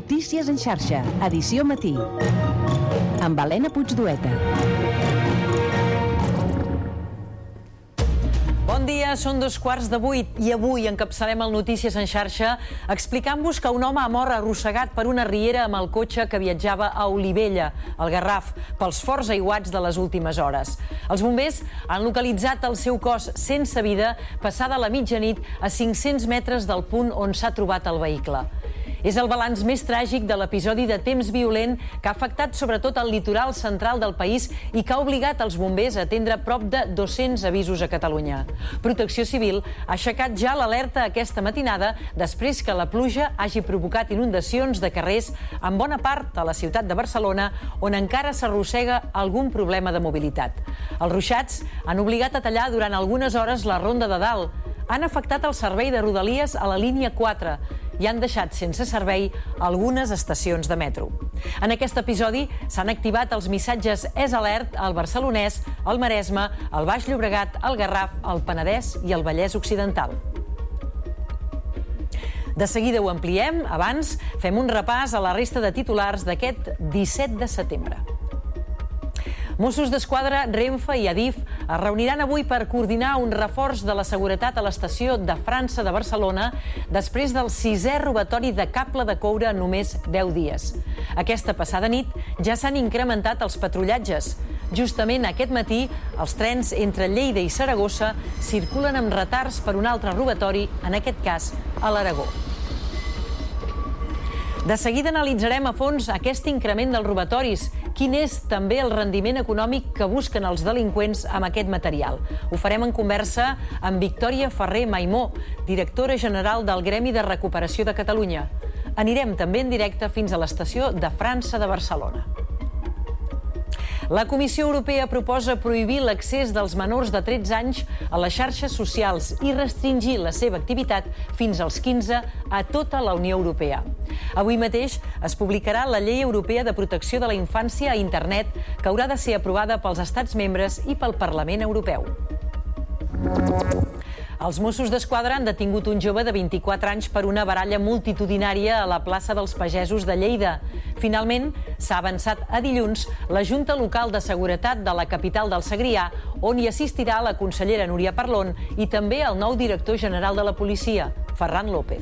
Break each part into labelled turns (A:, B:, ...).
A: Notícies en xarxa, edició matí. Amb Helena Puigdueta.
B: Bon dia, són 7:15 i avui encapçalem el Notícies en xarxa explicant-vos que un home ha mort arrossegat per una riera amb el cotxe que viatjava a Olivella, al Garraf, pels forts aiguats de les últimes hores. Els bombers han localitzat el seu cos sense vida passada la mitjanit a 500 metres del punt on s'ha trobat el vehicle. És el balanç més tràgic de l'episodi de temps violent que ha afectat sobretot el litoral central del país i que ha obligat els bombers a atendre prop de 200 avisos a Catalunya. Protecció Civil ha aixecat ja l'alerta aquesta matinada després que la pluja hagi provocat inundacions de carrers en bona part a la ciutat de Barcelona, on encara s'arrossega algun problema de mobilitat. Els ruixats han obligat a tallar durant algunes hores la Ronda de Dalt, han afectat el servei de Rodalies a la línia 4 i han deixat sense servei algunes estacions de metro. En aquest episodi s'han activat els missatges És Alert al Barcelonès, al Maresme, al Baix Llobregat, al Garraf, al Penedès i al Vallès Occidental. De seguida ho ampliem, abans fem un repàs a la resta de titulars d'aquest 17 de setembre. Mossos d'Esquadra, Renfe i Adif es reuniran avui per coordinar un reforç de la seguretat a l'estació de França de Barcelona després del 6è robatori de cable de coure en només 10 dies. Aquesta passada nit ja s'han incrementat els patrullatges. Justament aquest matí, els trens entre Lleida i Saragossa circulen amb retards per un altre robatori, en aquest cas a l'Aragó. De seguida analitzarem a fons aquest increment dels robatoris, quin és també el rendiment econòmic que busquen els delinqüents amb aquest material. Ho farem en conversa amb Victòria Ferrer Maimó, directora general del Gremi de Recuperació de Catalunya. Anirem també en directe fins a l'estació de França de Barcelona. La Comissió Europea proposa prohibir l'accés dels menors de 13 anys a les xarxes socials i restringir la seva activitat fins als 15 a tota la Unió Europea. Avui mateix es publicarà la Llei Europea de Protecció de la Infància a Internet, que haurà de ser aprovada pels Estats membres i pel Parlament Europeu. Els Mossos d'Esquadra han detingut un jove de 24 anys per una baralla multitudinària a la plaça dels Pagesos de Lleida. Finalment, s'ha avançat a dilluns la Junta Local de Seguretat de la capital del Segrià, on hi assistirà la consellera Núria Parlon i també el nou director general de la policia, Ferran López.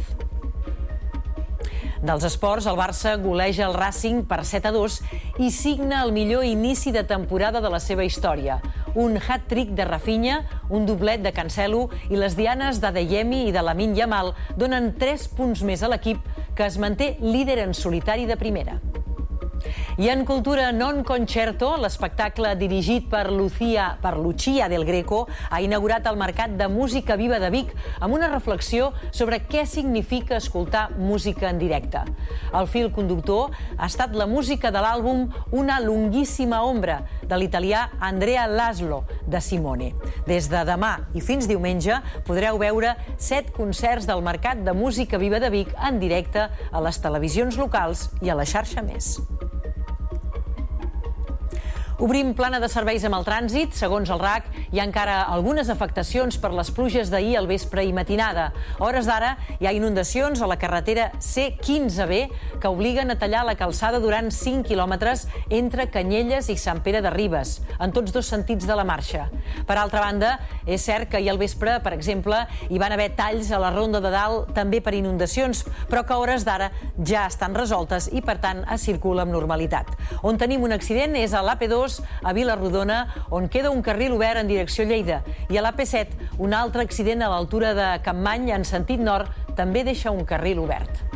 B: Dels esports, el Barça goleja el Racing per 7-2 i signa el millor inici de temporada de la seva història. Un hat-trick de Rafinha, un doblet de Cancelo i les dianes d'Adeyemi i de Lamine Yamal donen 3 punts més a l'equip, que es manté líder en solitari de primera. I en cultura, Non Concerto, l'espectacle dirigit per Lucia del Greco, ha inaugurat el Mercat de Música Viva de Vic amb una reflexió sobre què significa escoltar música en directe. El fil conductor ha estat la música de l'àlbum Una lunghissima ombra, de l'italià Andrea Laszlo, de Simone. Des de demà i fins diumenge podreu veure 7 concerts del Mercat de Música Viva de Vic en directe a les televisions locals i a la xarxa Més. Obrim plana de serveis amb el trànsit. Segons el RAC, hi ha encara algunes afectacions per les pluges d'ahir al vespre i matinada. A hores d'ara hi ha inundacions a la carretera C15B que obliguen a tallar la calçada durant 5 quilòmetres entre Canyelles i Sant Pere de Ribes, en tots dos sentits de la marxa. Per altra banda, és cert que ahir al vespre, per exemple, hi van haver talls a la Ronda de Dalt també per inundacions, però que a hores d'ara ja estan resoltes i, per tant, es circula amb normalitat. On tenim un accident és a l'AP2 a Vila-rodona, on queda un carril obert en direcció Lleida, i a l'AP7 un altre accident a l'altura de Capmany en sentit nord també deixa un carril obert.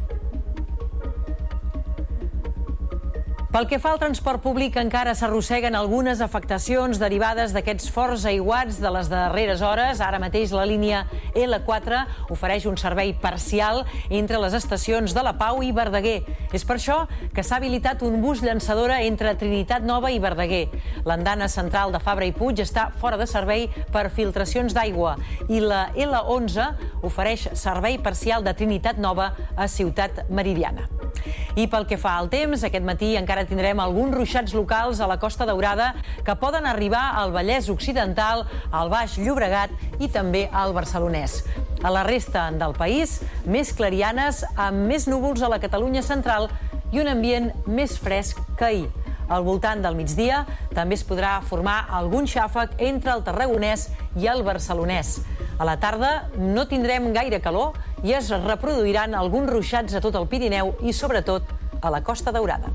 B: Pel que fa al transport públic, encara s'arrosseguen algunes afectacions derivades d'aquests forts aiguats de les darreres hores. Ara mateix la línia L4 ofereix un servei parcial entre les estacions de La Pau i Verdaguer. És per això que s'ha habilitat un bus llançadora entre Trinitat Nova i Verdaguer. L'andana central de Fabra i Puig està fora de servei per filtracions d'aigua i la L11 ofereix servei parcial de Trinitat Nova a Ciutat Meridiana. I pel que fa al temps, aquest matí encara tindrem alguns ruixats locals a la Costa Daurada que poden arribar al Vallès Occidental, al Baix Llobregat i també al Barcelonès. A la resta del país, més clarianes amb més núvols a la Catalunya central i un ambient més fresc que ahir. Al voltant del migdia també es podrà formar algun xàfec entre el Tarragonès i el Barcelonès. A la tarda no tindrem gaire calor i es reproduiran alguns ruixats a tot el Pirineu i sobretot a la Costa Daurada.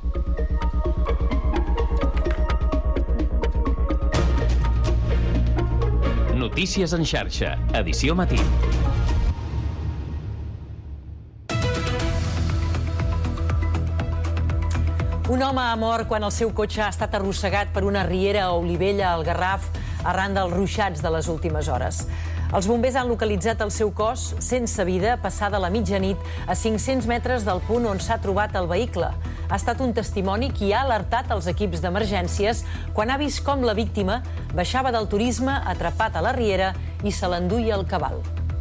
C: Notícies en xarxa, edició matí.
B: Un home ha mort quan el seu cotxe ha estat arrossegat per una riera a Olivella, al Garraf, arran dels ruixats de les últimes hores. Els bombers han localitzat el seu cos sense vida passada la mitjanit a 500 metres del punt on s'ha trobat el vehicle. Ha estat un testimoni qui ha alertat els equips d'emergències quan ha vist com la víctima baixava del turisme atrapat a la riera i se l'enduia el cabal.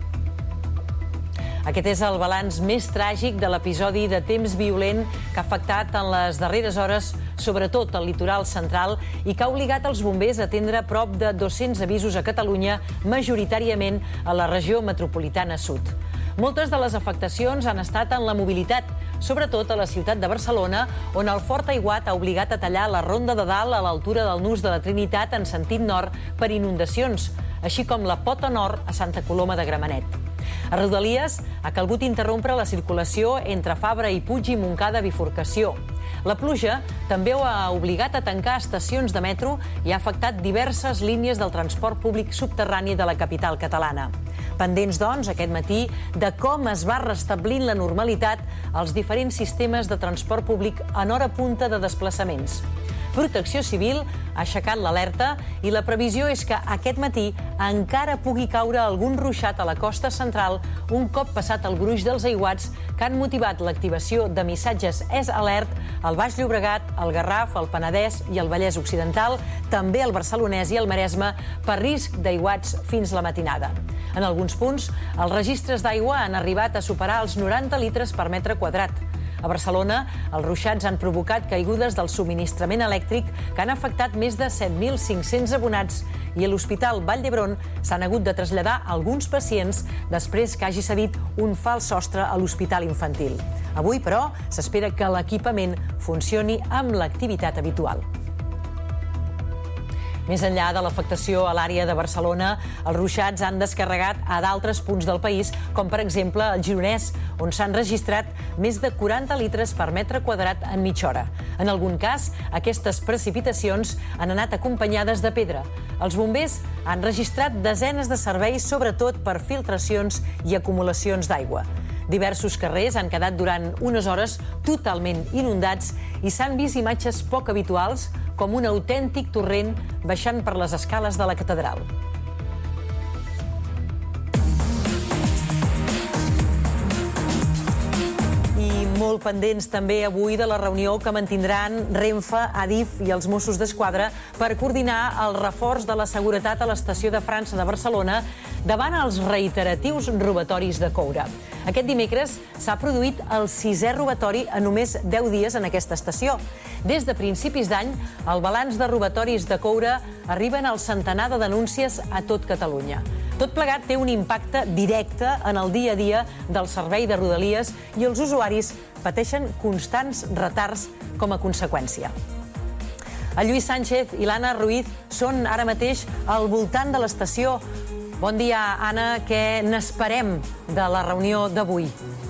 B: Aquest és el balanç més tràgic de l'episodi de temps violent que ha afectat en les darreres hores, sobretot al litoral central, i que ha obligat els bombers a atendre prop de 200 avisos a Catalunya, majoritàriament a la regió metropolitana sud. Moltes de les afectacions han estat en la mobilitat, sobretot a la ciutat de Barcelona, on el fort aiguat ha obligat a tallar la Ronda de Dalt a l'altura del Nus de la Trinitat en sentit nord per inundacions, així com la Pota Nord a Santa Coloma de Gramenet. A Rodalies ha calgut interrompre la circulació entre Fabra i Puig i Montcada bifurcació. La pluja també ha obligat a tancar estacions de metro i ha afectat diverses línies del transport públic subterrani de la capital catalana. Pendents, doncs, aquest matí, de com es va restablint la normalitat als diferents sistemes de transport públic en hora punta de desplaçaments. Protecció Civil ha aixecat l'alerta i la previsió és que aquest matí encara pugui caure algun ruixat a la costa central un cop passat el gruix dels aiguats que han motivat l'activació de missatges SOS Alert al Baix Llobregat, al Garraf, al Penedès i al Vallès Occidental, també al Barcelonès i al Maresme per risc d'aiguats fins la matinada. En alguns punts, els registres d'aigua han arribat a superar els 90 litres per metre quadrat. A Barcelona, els ruixats han provocat caigudes del subministrament elèctric que han afectat més de 7.500 abonats i a l'Hospital Vall d'Hebron s'han hagut de traslladar alguns pacients després que hagi cedit un fals sostre a l'Hospital Infantil. Avui, però, s'espera que l'equipament funcioni amb l'activitat habitual. Més enllà de l'afectació a l'àrea de Barcelona, els ruixats han descarregat a d'altres punts del país, com per exemple el Gironès, on s'han registrat més de 40 litres per metre quadrat en mitja hora. En algun cas, aquestes precipitacions han anat acompanyades de pedra. Els bombers han registrat desenes de serveis, sobretot per filtracions i acumulacions d'aigua. Diversos carrers han quedat durant unes hores totalment inundats i s'han vist imatges poc habituals, com un autèntic torrent baixant per les escales de la catedral. I molt pendents també avui de la reunió que mantindran Renfe, Adif i els Mossos d'Esquadra per coordinar el reforç de la seguretat a l'estació de França de Barcelona davant els reiteratius robatoris de coure. Aquest dimecres s'ha produït el 6è robatori en només 10 dies en aquesta estació. Des de principis d'any, el balanç de robatoris de coure arriben al centenar de denúncies a tot Catalunya. Tot plegat té un impacte directe en el dia a dia del servei de Rodalies i els usuaris pateixen constants retards com a conseqüència. El Lluís Sánchez i l'Anna Ruiz són ara mateix al voltant de l'estació. Bon dia, Anna. Què n'esperem de la reunió d'avui?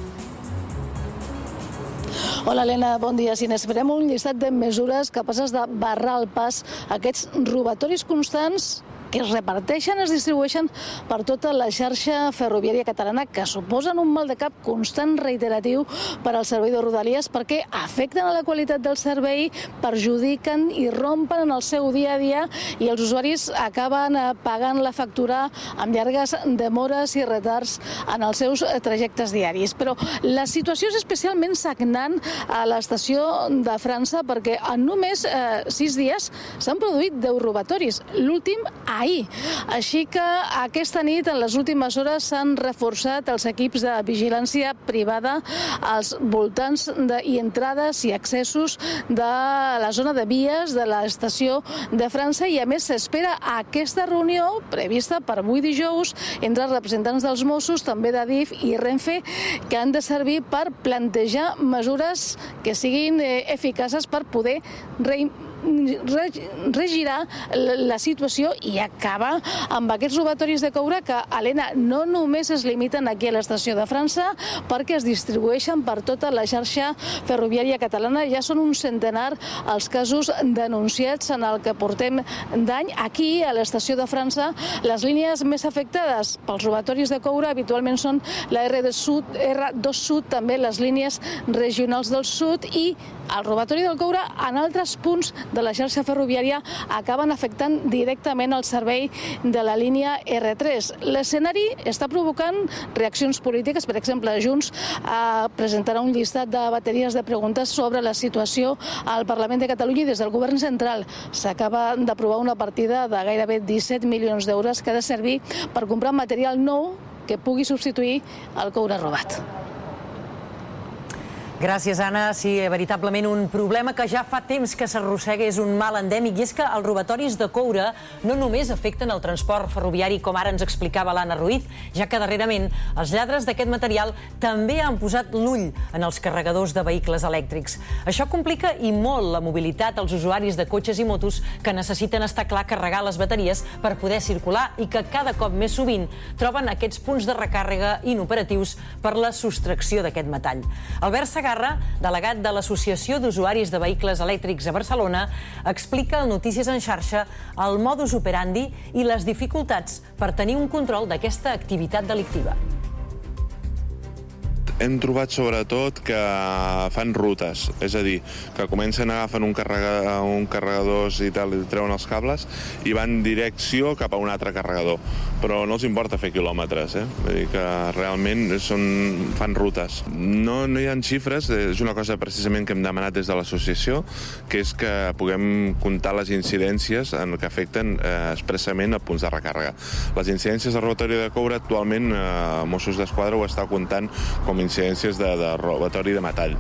D: Hola, Helena, bon dia. Si n'esperem un llistat de mesures capaces de barrar el pas a aquests robatoris constants que es reparteixen, es distribueixen per tota la xarxa ferroviària catalana, que suposen un mal de cap constant reiteratiu per al servei de Rodalies perquè afecten a la qualitat del servei, perjudiquen i rompen en el seu dia a dia i els usuaris acaben pagant la factura amb llargues demores i retards en els seus trajectes diaris. Però la situació és especialment sagnant a l'estació de França perquè en només 6 dies s'han produït 10 robatoris. L'últim ahir. Així que aquesta nit, en les últimes hores, s'han reforçat els equips de vigilància privada als voltants i entrades i accessos de la zona de vies de l'estació de França, i a més s'espera aquesta reunió prevista per avui dijous entre els representants dels Mossos, també d'Adif i Renfe, que han de servir per plantejar mesures que siguin eficaces per poder regirar la situació i acabar amb aquests robatoris de coure que, Helena, no només es limiten aquí a l'estació de França, perquè es distribueixen per tota la xarxa ferroviària catalana. Ja són un centenar els casos denunciats en el que portem d'any. Aquí, a l'estació de França, les línies més afectades pels robatoris de coure habitualment són la R2 Sud, també les línies regionals del sud, i el robatori del coure en altres punts de la xarxa ferroviària acaben afectant directament el servei de la línia R3. L'escenari està provocant reaccions polítiques. Per exemple, Junts presentarà un llistat de bateries de preguntes sobre la situació al Parlament de Catalunya, i des del Govern central s'acaba d'aprovar una partida de gairebé 17 milions d'euros que ha de servir per comprar material nou que pugui substituir el coure robat.
B: Gràcies, Anna. Sí, veritablement un problema que ja fa temps que s'arrossega, és un mal endèmic, i és que els robatoris de coure no només afecten el transport ferroviari, com ara ens explicava l'Anna Ruiz, ja que darrerament els lladres d'aquest material també han posat l'ull en els carregadors de vehicles elèctrics. Això complica i molt la mobilitat als usuaris de cotxes i motos que necessiten, estar clar, carregar les bateries per poder circular, i que cada cop més sovint troben aquests punts de recàrrega inoperatius per la sostracció d'aquest metall. Albert Segarra, delegat de l'Associació d'Usuaris de Vehicles Elèctrics a Barcelona, explica al Notícies en xarxa el modus operandi i les dificultats per tenir un control d'aquesta activitat delictiva.
E: Hem trobat sobretot que fan rutes, és a dir, que comencen a agafar un carregador i tal, i treuen els cables i van direcció cap a un altre carregador, però no els importa fer quilòmetres, Vull dir que realment fan rutes. No hi ha xifres, és una cosa precisament que hem demanat des de l'associació, que és que puguem comptar les incidències que afecten expressament a punts de recàrrega. Les incidències de robatori de coure actualment Mossos d'Esquadra ho està comptant com incidències de robatori de metall.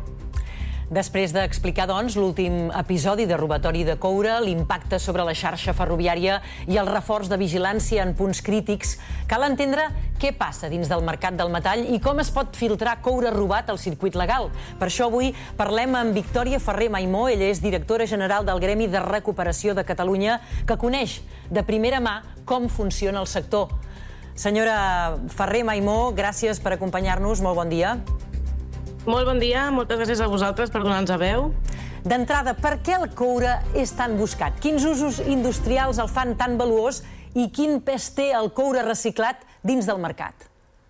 B: Després d'explicar, doncs, l'últim episodi de robatori de coure, l'impacte sobre la xarxa ferroviària i el reforç de vigilància en punts crítics, cal entendre què passa dins del mercat del metall i com es pot filtrar coure robat al circuit legal. Per això avui parlem amb Victòria Ferrer Maimó. Ella és directora general del Gremi de Recuperació de Catalunya, que coneix de primera mà com funciona el sector. Senyora Ferrer Maimó, gràcies per acompanyar-nos. Molt bon dia.
F: Molt bon dia, moltes gràcies a vosaltres per donar-nos veu.
B: D'entrada, per què el coure és tan buscat? Quins usos industrials el fan tan valuós i quin pes té el coure reciclat dins del mercat?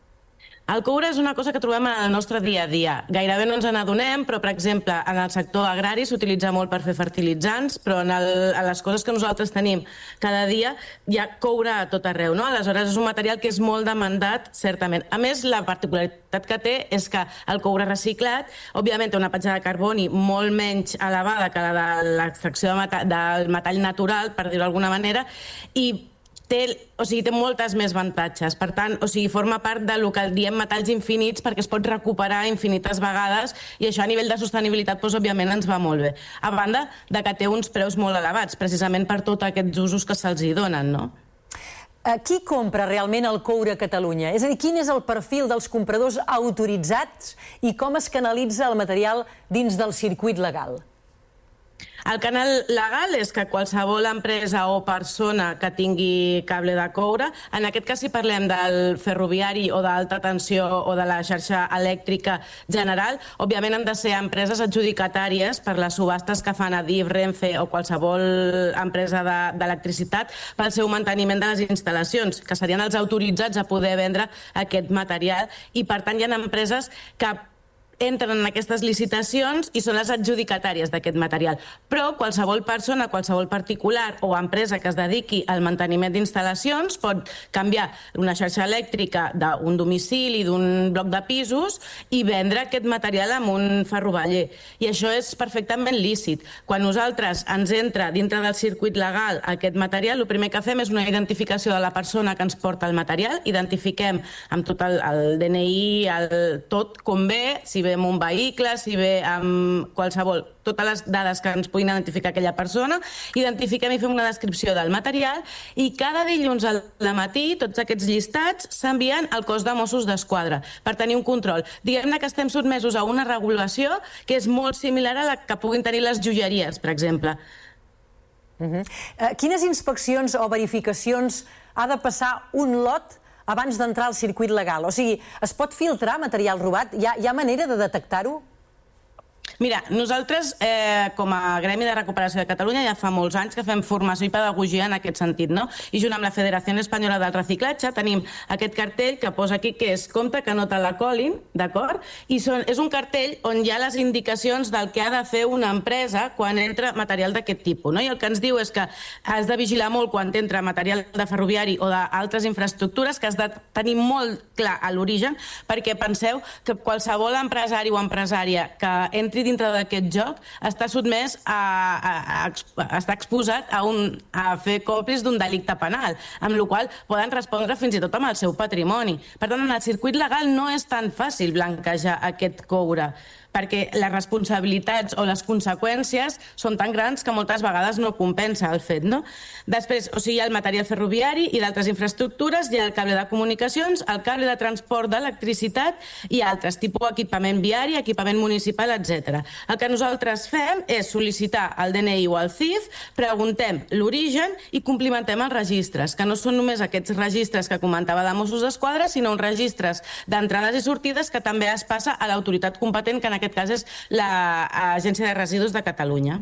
F: El coure és una cosa que trobem en el nostre dia a dia. Gairebé no ens n'adonem, però, per exemple, en el sector agrari s'utilitza molt per fer fertilitzants, però en les coses que nosaltres tenim cada dia hi ha coure a tot arreu, no? Aleshores, és un material que és molt demandat, certament. A més, la particularitat que té és que el coure reciclat, òbviament, té una petjada de carboni molt menys elevada que la de l'extracció del metall natural, per dir-ho d'alguna manera, i té moltes més avantatges. Per tant, forma part del que diem metalls infinits, perquè es pot recuperar infinites vegades, i això a nivell de sostenibilitat, òbviament, ens va molt bé. A banda de que té uns preus molt elevats, precisament per tots aquests usos que se'ls hi donen, no?
B: Qui compra realment el coure a Catalunya? És a dir, quin és el perfil dels compradors autoritzats i com es canalitza el material dins del circuit legal?
F: El canal legal és que qualsevol empresa o persona que tingui cable de coure, en aquest cas si parlem del ferroviari o d'alta tensió o de la xarxa elèctrica general, òbviament han de ser empreses adjudicatàries per les subhastes que fan Adif, Renfe o qualsevol empresa d'electricitat pel seu manteniment de les instal·lacions, que serien els autoritzats a poder vendre aquest material, i per tant hi ha empreses que entren en aquestes licitacions i són les adjudicatàries d'aquest material. Però qualsevol persona, qualsevol particular o empresa que es dediqui al manteniment d'instal·lacions pot canviar una xarxa elèctrica d'un domicili, d'un bloc de pisos i vendre aquest material amb un ferroveller. I això és perfectament lícit. Quan nosaltres ens entra dintre del circuit legal aquest material, el primer que fem és una identificació de la persona que ens porta el material, identifiquem amb tot el DNI, tot com ve, si ve amb un vehicle, si ve amb qualsevol, totes les dades que ens puguin identificar aquella persona, identifiquem i fem una descripció del material i cada dilluns al matí tots aquests llistats s'envien al cos de Mossos d'Esquadra per tenir un control. Diguem-ne que estem sotmesos a una regulació que és molt similar a la que puguin tenir les joieries, per exemple.
B: Quines inspeccions o verificacions ha de passar un lot abans d'entrar al circuit legal? O sigui, es pot filtrar material robat? Hi ha manera de detectar-ho?
F: Mira, nosaltres, com a Gremi de Recuperació de Catalunya, ja fa molts anys que fem formació i pedagogia en aquest sentit, no? I junt amb la Federació Espanyola del Reciclatge tenim aquest cartell que posa aquí que és compte que no te la colin, d'acord? I és un cartell on hi ha les indicacions del que ha de fer una empresa quan entra material d'aquest tipus, no? I el que ens diu és que has de vigilar molt quan entra material de ferroviari o d'altres infraestructures, que has de tenir molt clar a l'origen, perquè penseu que qualsevol empresari o empresària que entri dintre d'aquest joc està sotmès està exposat a fer còmplices d'un delicte penal, amb la qual poden respondre fins i tot amb el seu patrimoni. Per tant, en el circuit legal no és tan fàcil blanquejar aquest coure, perquè les responsabilitats o les conseqüències són tan grans que moltes vegades no compensa el fet, no? Després, o sigui, hi ha el material ferroviari i d'altres infraestructures, hi ha el cable de comunicacions, el cable de transport d'electricitat i altres, tipus equipament viari, equipament municipal, etc. El que nosaltres fem és sol·licitar el DNI o el CIF, preguntem l'origen i complimentem els registres, que no són només aquests registres que comentava de Mossos d'Esquadra, sinó uns registres d'entrades i sortides que també es passa a l'autoritat competent, que en aquest cas és l'Agència de Residus de Catalunya.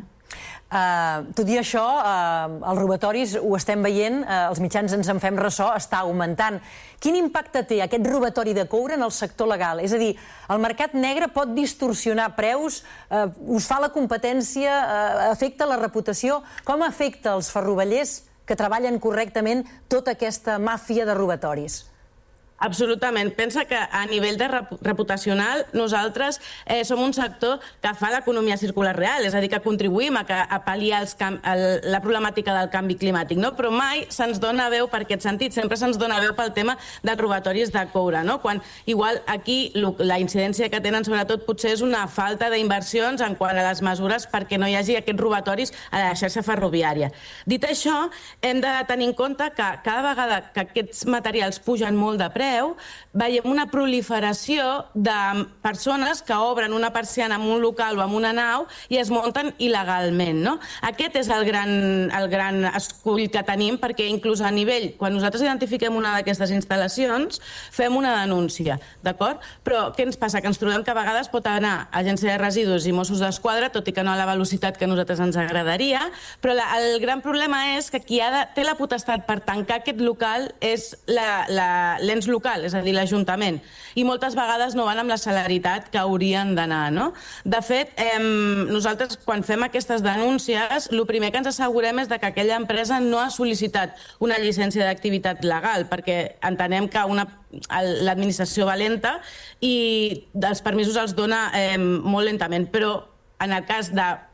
B: Tot i això, els robatoris ho estem veient, els mitjans ens en fem ressò, està augmentant. Quin impacte té aquest robatori de coure en el sector legal? És a dir, el mercat negre pot distorsionar preus, us fa la competència, afecta la reputació? Com afecta els ferrovellers que treballen correctament tota aquesta màfia de robatoris?
F: Absolutament. Pensa que a nivell de reputacional nosaltres som un sector que fa l'economia circular real, és a dir, que contribuïm a pal·liar la problemàtica del canvi climàtic, no? Però mai se'ns dona veu per aquest sentit, sempre se'ns dona veu pel tema dels robatoris de coure, no? Quan igual aquí la incidència que tenen sobretot potser és una falta d'inversions en quant a les mesures perquè no hi hagi aquests robatoris a la xarxa ferroviària. Dit això, hem de tenir en compte que cada vegada que aquests materials pugen molt de preu, veiem una proliferació de persones que obren una persiana en un local o en una nau i es munten il·legalment, no? Aquest és el gran escull que tenim, perquè inclús a nivell, quan nosaltres identifiquem una d'aquestes instal·lacions, fem una denúncia, d'acord? Però què ens passa? Que ens trobem que a vegades pot anar a Agència de Residus i Mossos d'Esquadra, tot i que no a la velocitat que a nosaltres ens agradaria, però el gran problema és que qui té la potestat per tancar aquest local és l'ens local, és a dir, l'Ajuntament, i moltes vegades no van amb la celeritat que haurien d'anar, no? De fet, nosaltres quan fem aquestes denúncies, el primer que ens assegurem és que aquella empresa no ha sol·licitat una llicència d'activitat legal, perquè entenem que l'administració va lenta i els permisos els dona molt lentament, però en el cas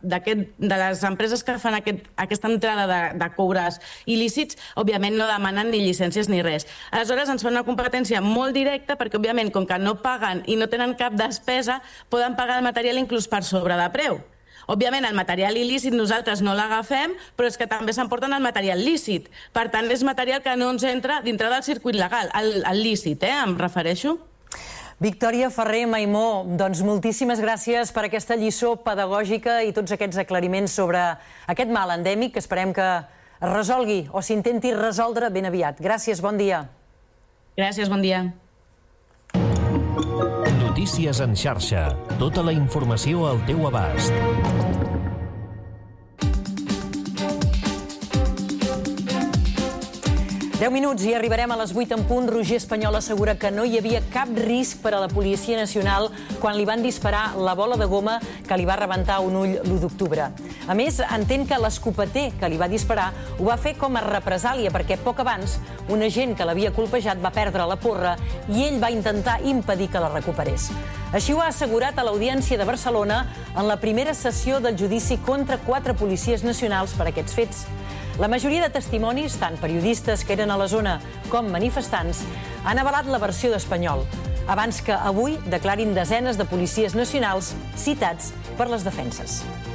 F: de les empreses que fan aquesta entrada de coures il·lícits, òbviament no demanen ni llicències ni res. Aleshores ens fan una competència molt directa perquè, òbviament, com que no paguen i no tenen cap despesa, poden pagar el material inclús per sobre de preu. Òbviament, el material il·lícit nosaltres no l'agafem, però és que també s'emporten el material lícit. Per tant, és material que no ens entra dintre del circuit legal, el lícit, em refereixo.
B: Victòria Ferrer Maimó, doncs moltíssimes gràcies per aquesta lliçó pedagògica i tots aquests aclariments sobre aquest mal endèmic que esperem que es resolgui o s'intenti resoldre ben aviat. Gràcies, bon dia.
F: Gràcies, bon dia.
C: Notícies en xarxa. Tota la informació al teu abast.
B: 10 minuts i arribarem a les 8 en punt. Roger Espanyol assegura que no hi havia cap risc per a la Policia Nacional quan li van disparar la bola de goma que li va rebentar un ull l'1 d'octubre. A més, entén que l'escopeter que li va disparar ho va fer com a represàlia perquè poc abans un agent que l'havia colpejat va perdre la porra i ell va intentar impedir que la recuperés. Així ho ha assegurat a l'Audiència de Barcelona en la primera sessió del judici contra 4 policies nacionals per aquests fets. La majoria de testimonis, tant periodistes que eren a la zona com manifestants, han avalat la versió d'Espanyol, abans que avui declarin desenes de policies nacionals citats per les defenses.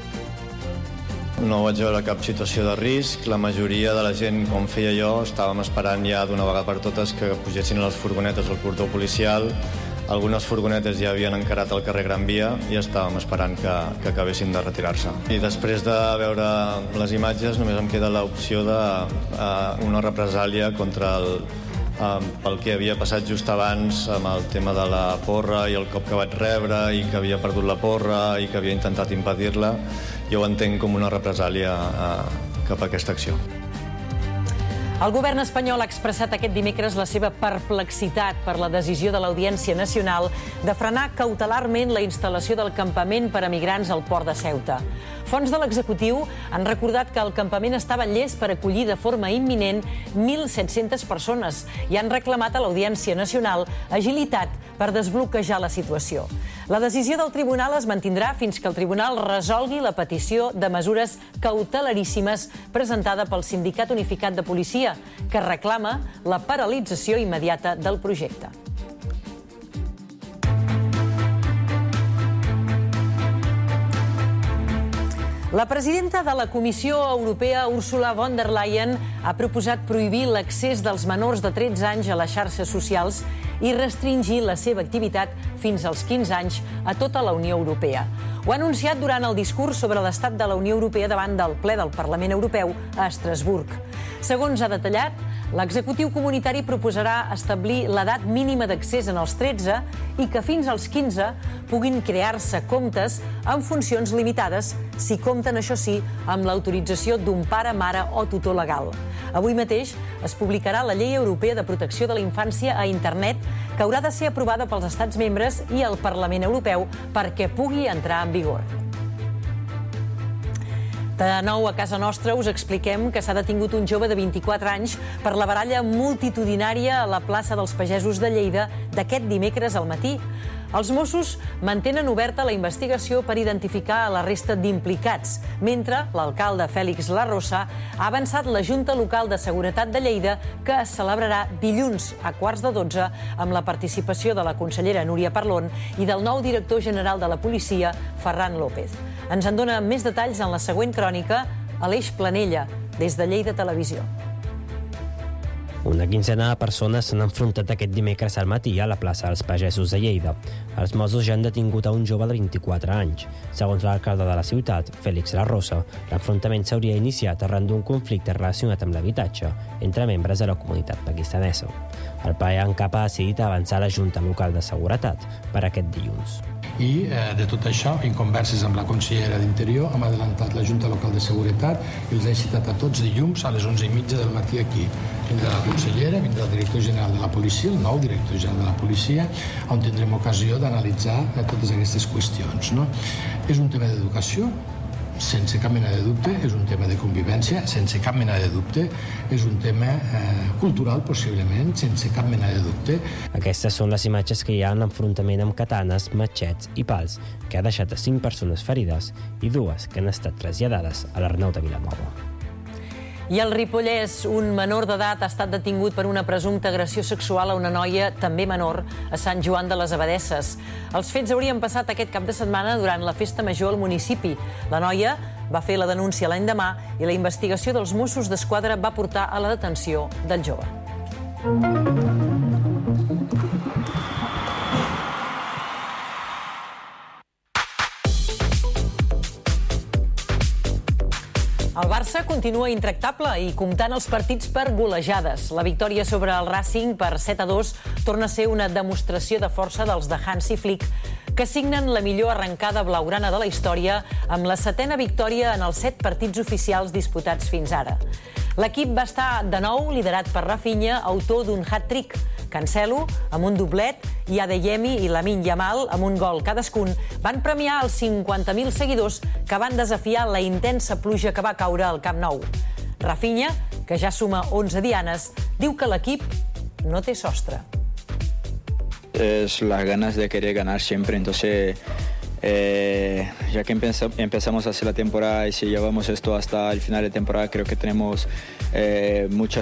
G: No vaig veure cap situació de risc. La majoria de la gent, com feia jo, estàvem esperant ja d'una vegada per totes que pugessin a les furgonetes al cordó policial. Algunes furgonetes ja havien encarat al carrer Gran Via i estàvem esperant que acabessin de retirar-se. I després de veure les imatges només em queda l'opció d'una represàlia contra pel que havia passat just abans amb el tema de la porra i el cop que vaig rebre i que havia perdut la porra i que havia intentat impedir-la. Jo ho entenc com una represàlia cap a aquesta acció.
B: El govern espanyol ha expressat aquest dimecres la seva perplexitat per la decisió de l'Audiència Nacional de frenar cautelarment la instal·lació del campament per a migrants al port de Ceuta. Fonts de l'executiu han recordat que el campament estava llest per acollir de forma imminent 1.700 persones i han reclamat a l'Audiència Nacional agilitat per desbloquejar la situació. La decisió del tribunal es mantindrà fins que el tribunal resolgui la petició de mesures cautelaríssimes presentada pel Sindicat Unificat de Policia, que reclama la paralització immediata del projecte. La presidenta de la Comissió Europea, Ursula von der Leyen, ha proposat prohibir l'accés dels menors de 13 anys a les xarxes socials i restringir la seva activitat fins als 15 anys a tota la Unió Europea. Ho ha anunciat durant el discurs sobre l'estat de la Unió Europea davant del ple del Parlament Europeu a Estrasburg. Segons ha detallat, l'executiu comunitari proposarà establir l'edat mínima d'accés en els 13 i que fins als 15 puguin crear-se comptes amb funcions limitades si compten, això sí, amb l'autorització d'un pare, mare o tutor legal. Avui mateix es publicarà la Llei Europea de Protecció de la Infància a Internet, que haurà de ser aprovada pels Estats membres i el Parlament Europeu perquè pugui entrar en vigor. De nou a casa nostra us expliquem que s'ha detingut un jove de 24 anys per la baralla multitudinària a la plaça dels Pagesos de Lleida d'aquest dimecres al matí. Els Mossos mantenen oberta la investigació per identificar a la resta d'implicats, mentre l'alcalde Félix Larrosa ha avançat la Junta Local de Seguretat de Lleida, que es celebrarà dilluns a 11:15 amb la participació de la consellera Núria Parlon i del nou director general de la policia, Ferran López. Ens en dona més detalls en la següent crònica, Aleix Planella, des de Lleida Televisió.
H: Una quinzena de persones s'han enfrontat aquest dimecres al matí a la plaça dels Pagesos de Lleida. Els Mossos ja han detingut a un jove de 24 anys. Segons l'alcalde de la ciutat, Félix Larrosa, l'enfrontament s'hauria iniciat arran d'un conflicte relacionat amb l'habitatge entre membres de la comunitat pakistanesa. El PAE en cap ha decidit avançar la Junta Local de Seguretat per aquest dilluns.
I: I de tot això, en converses amb la consellera d'Interior, hem adelantat la Junta Local de Seguretat i els he citat a tots dilluns a les 11:30 del matí aquí. Vindrà la consellera, vindrà el director general de la policia, el nou director general de la policia, on tindrem ocasió d'analitzar totes aquestes qüestions. És un tema d'educació, sense cap mena de dubte, és un tema de convivència, sense cap mena de dubte, és un tema cultural, possiblement, sense cap mena de dubte.
H: Aquestes són les imatges que hi ha en l'enfrontament amb katanes, matxets i pals, que ha deixat a 5 persones ferides i 2 que han estat traslladades a l'Arnau de Vilanova.
B: I al Ripollès, un menor d'edat ha estat detingut per una presumpta agressió sexual a una noia, també menor, a Sant Joan de les Abadesses. Els fets haurien passat aquest cap de setmana durant la festa major al municipi. La noia va fer la denúncia l'endemà i la investigació dels Mossos d'Esquadra va portar a la detenció del jove. El Barça continua intractable i comptant els partits per golejades. La victòria sobre el Racing per 7-2 torna a ser una demostració de força dels de Hansi Flick, que signen la millor arrencada blaugrana de la història amb la 7a victòria en els 7 partits oficials disputats fins ara. L'equip va estar de nou liderat per Rafinha, autor d'un hat-trick. Cancelo, amb un doblet, i Adeyemi i Lamine Yamal, amb un gol cadascun, van premiar els 50.000 seguidors que van desafiar la intensa pluja que va caure al Camp Nou. Rafinha, que ja suma 11 dianes, diu que l'equip no té sostre.
J: Es las ganas de querer ganar siempre, entonces ya que empezamos a hacer la temporada y si llevamos esto hasta el final de temporada, creo que tenemos mucha